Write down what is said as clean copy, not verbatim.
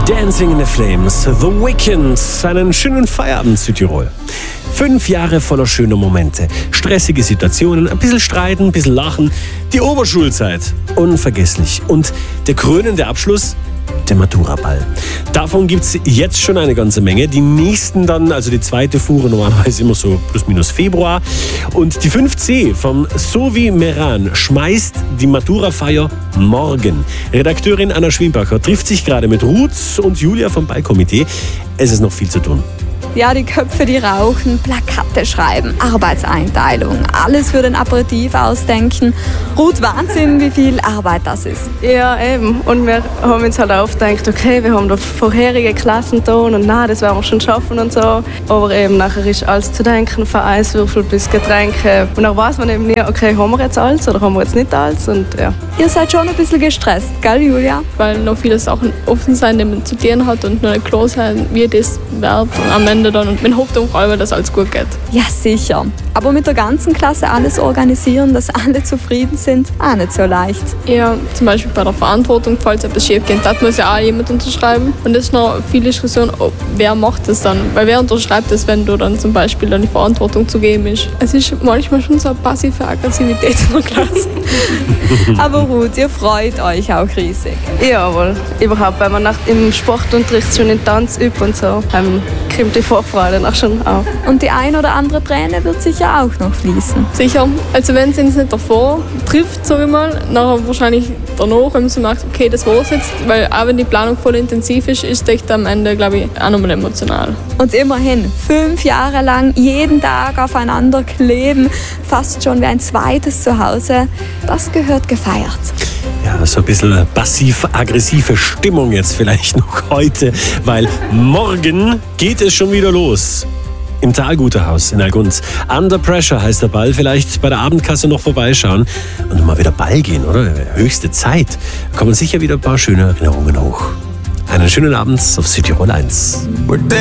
Dancing in the Flames, The Weeknd. Einen schönen Feierabend, Südtirol. 5 Jahre voller schöner Momente, stressige Situationen, ein bisschen streiten, ein bisschen lachen. Die Oberschulzeit, unvergesslich. Und der krönende Abschluss, der Matura-Ball. Davon gibt es jetzt schon eine ganze Menge. Die nächsten dann, also die zweite Fuhre normalerweise immer so plus minus Februar. Und die 5C von Sovi Meran schmeißt die Matura-Feier morgen. Redakteurin Anna Schwimbacher trifft sich gerade mit Ruth und Julia vom Ballkomitee. Es ist noch viel zu tun. Ja, die Köpfe, die rauchen, Plakate schreiben, Arbeitseinteilung, alles für den Aperitif ausdenken. Ruth, Wahnsinn, wie viel Arbeit das ist. Ja, eben. Und wir haben uns halt auch gedacht, okay, wir haben da vorherige Klassen da und nein, das werden wir schon schaffen und so. Aber eben nachher ist alles zu denken, von Eiswürfel bis Getränke. Und dann weiß man eben nie, okay, haben wir jetzt alles oder haben wir jetzt nicht alles? Und ja. Ihr seid schon ein bisschen gestresst, gell, Julia? Weil noch viele Sachen offen sein, die man zu tun hat und noch nicht klar sein, wie das wird. Und am Ende dann und man hofft auch, dass alles gut geht. Ja, sicher. Aber mit der ganzen Klasse alles organisieren, dass alle zufrieden sind, auch nicht so leicht. Ja, zum Beispiel bei der Verantwortung, falls etwas schief geht, das muss ja auch jemand unterschreiben. Und es ist noch viel Diskussion, wer macht das dann? Weil wer unterschreibt das, wenn du dann zum Beispiel dann die Verantwortung zu geben ist? Es ist manchmal schon so eine passive Aggressivität in der Klasse. Aber Ruth, ihr freut euch auch riesig. Jawohl, überhaupt, weil man im Sportunterricht schon in Tanz übt und so, kommt die Vorfreude danach schon auf. Und die ein oder andere Träne wird sicher auch noch fließen. Sicher. Also wenn es uns nicht davor trifft, sage ich mal, nachher wahrscheinlich danach, wenn man so merkt, okay, das war's jetzt, weil auch wenn die Planung voll intensiv ist, ist es am Ende, glaube ich, auch nochmal emotional. Und immerhin 5 Jahre lang jeden Tag aufeinander kleben, fast schon wie ein zweites Zuhause, das gehört gefeiert. Ja, so ein bisschen passiv-aggressive Stimmung jetzt vielleicht noch heute, weil morgen geht es schon wieder los. Im Talguterhaus in Alguns. Under Pressure heißt der Ball. Vielleicht bei der Abendkasse noch vorbeischauen und mal wieder Ball gehen, oder? Höchste Zeit. Da kommen sicher wieder ein paar schöne Erinnerungen hoch. Einen schönen Abend auf Südtirol 1.